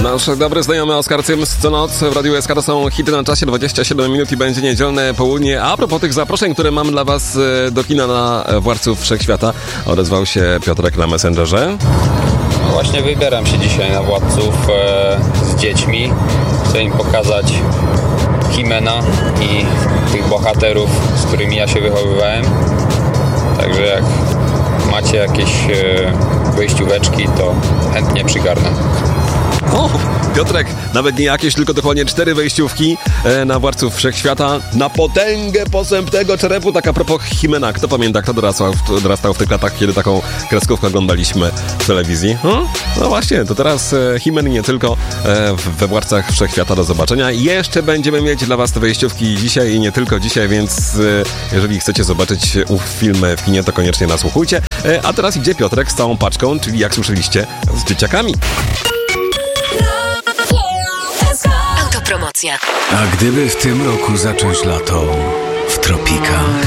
Nasz dobry znajomy Oskar Cyms co noc w Radiu SK to są hity na czasie, 27 minut i będzie niedzielne południe. A propos tych zaproszeń, które mam dla was do kina na Władców Wszechświata, odezwał się Piotrek na Messengerze. Właśnie wybieram się dzisiaj na Władców z dziećmi. Chcę im pokazać Himena i tych bohaterów, z którymi ja się wychowywałem. Także jak macie jakieś wejścióweczki, to chętnie przygarnę. O, Piotrek, nawet nie jakieś, tylko dokładnie 4 wejściówki na Władców Wszechświata. Na potęgę posępnego czerepu, tak a propos Himena. Kto pamięta, kto dorastał w tych latach, kiedy taką kreskówkę oglądaliśmy w telewizji? No właśnie, to teraz Himen nie tylko we Władcach Wszechświata. Do zobaczenia. Jeszcze będziemy mieć dla was te wejściówki dzisiaj i nie tylko dzisiaj, więc jeżeli chcecie zobaczyć ów film w kinie, to koniecznie nasłuchujcie. A teraz idzie Piotrek z całą paczką, czyli jak słyszeliście, z dzieciakami. Autopromocja. A gdyby w tym roku zacząć lato w tropikach?